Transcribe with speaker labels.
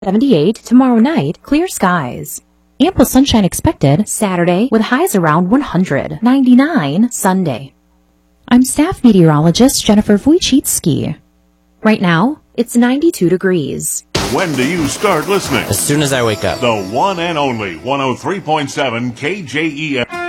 Speaker 1: 78 tomorrow night, clear skies. Ample sunshine expected Saturday with highs around 100. 99 Sunday. I'm staff meteorologist Jennifer Wojcicki. Right now, it's 92 degrees.
Speaker 2: When do you start listening?
Speaker 3: As soon as I wake up.
Speaker 2: The one and only 103.7 KJEF.